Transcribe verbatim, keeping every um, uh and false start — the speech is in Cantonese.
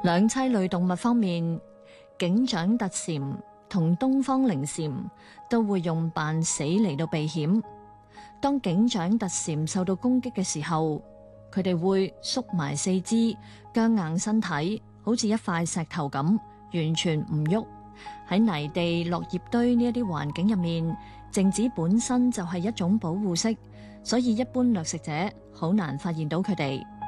兩棲類動物方面，警長特蟬同東方靈蟬都會用扮死嚟到避險。當警長特蟬受到攻擊嘅時候，佢哋會縮埋四肢，僵硬身體，好似一塊石頭咁，完全唔喐。喺泥地、落葉堆呢一啲環境入面，靜止本身就係一種保護色，所以一般掠食者好難發現到佢哋。